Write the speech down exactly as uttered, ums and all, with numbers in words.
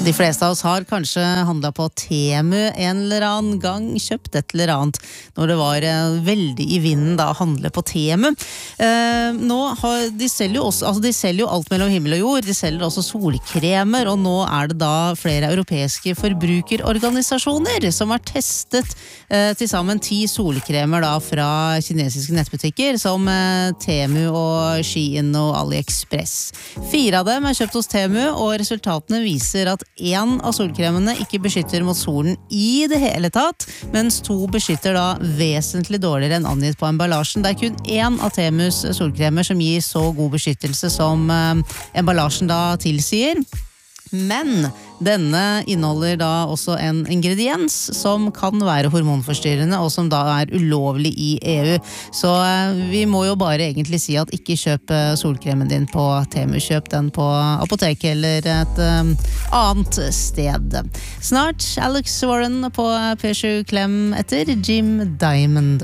De fleste av oss har kanskje handlet på Temu en eller annen gang, kjøpt et eller annet når det var veldig i vinden da å handle på Temu. Eh, nå har, de selger jo også, altså de selger jo alt mellom himmel og jord, de selger også solkremer, og nå er det da flere europeiske forbrukerorganisasjoner som har testet eh, til sammen ti solkremer da fra kinesiske nettbutikker som eh, Temu og Shein og AliExpress. Fire av dem er kjøpt hos Temu, og resultatene viser at en av solkremene ikke beskytter mot solen i det hele tatt, mens to beskytter da vesentlig dårligere enn angitt på emballasjen. Det er kun en av Temus solkremer som gir så god beskyttelse som eh, emballasjen da tilsier. Men denne inneholder da også en ingrediens som kan være hormonforstyrrende og som da er ulovlig i E U. Så eh, vi må jo bare egentlig si at ikke kjøp solkremen din på Temu, kjøp den på apoteket eller et um, annet sted. Snart Alex Warren på P sju Klem etter Jim Diamond.